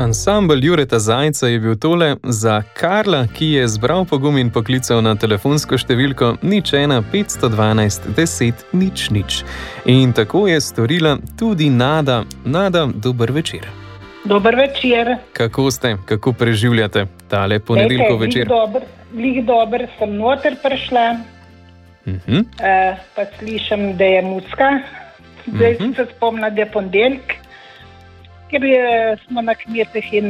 Ansambel Jureta Zajca je bil tole za Karla, ki je zbral pogum in poklical na telefonsko številko 01 512 10 00. In tako je storila tudi Nada. Nada, dober večer. Dober večer. Kako ste? Kako preživljate tale ponedeljkov večer? Glih dober sem noter prišla, pa slišim, da je mucka. Zdaj se spomnim, da je ponedeljek, ker smo na kmetih in...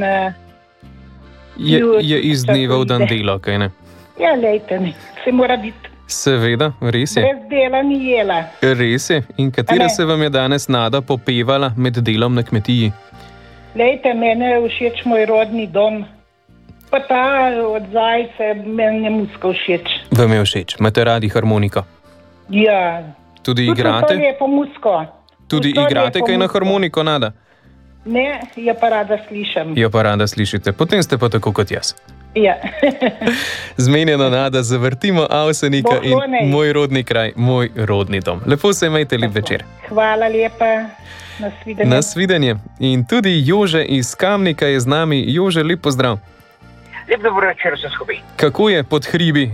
Je iz dneva v dan dela, kaj ne? Ja, lejte, se mora biti. Seveda, res je. Brez dela ni jela. Res je. In katera se vam je danes Nada popevala med delom na kmetiji? Lejte, mene je všeč moj rodni dom. Pa ta od Zajce, meni je mucka všeč. Vam je všeč? Imate radi harmoniko? Ja. Tudi igrate? Tudi to lepo mucko. Tudi igrate kaj na harmoniko, Nada? Ne, jo pa rada slišim. Jo pa rada slišite. Potem ste pa tako kot jaz. Ja. Zmenjeno, Nada, zavrtimo Avsenika in moj rodni kraj, moj rodni dom. Lepo se imejte, lep večer. Hvala lepa. Nasvidenje. Nasvidenje. In tudi Jože iz Kamnika je z nami. Jože, lep pozdrav. Lep dobro večer vsem skupaj. Kako je pod hribi?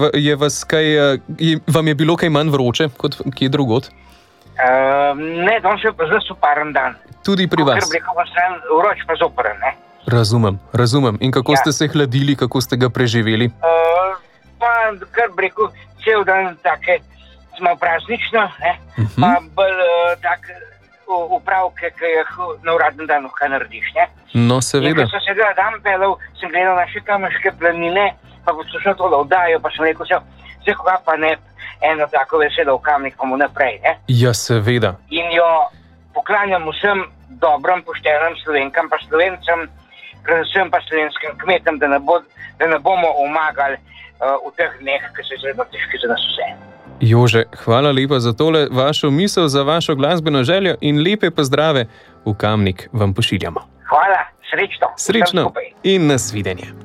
Vam je bilo kaj manj vroče kot kje drugod? Ne, danes je pa zelo superen dan. Tudi pri vas? Ker bleko pa sem vroč pa zoperen, ne? Razumem. In kako ste se hladili, kako ste ga preživeli? Pa kar bleko cel dan take smo praznično, ne? Pa bolj tak upravke, ki jih na uradnem danu kaj narediš, ne? No, seveda. In ko sem se dan pelal, sem gledal naše Kamniške planine, pa poslušal to oddajo, pa sem rekel, se koga pa ne eno tako veselo v Kamnik pa mu naprej, ne? Ja, seveda. In jo poklanjam vsem dobrim, poštenim Slovenkam pa Slovencem, predvsem pa slovenskim kmetom, da ne bomo umagali v teh dneh, ki so zelo težki za nas vse. Jože, hvala lepa za tole vašo misel, za vašo glasbeno željo in lepe pozdrave v Kamnik vam pošiljamo. Hvala, srečno. Srečno in nasvidenje.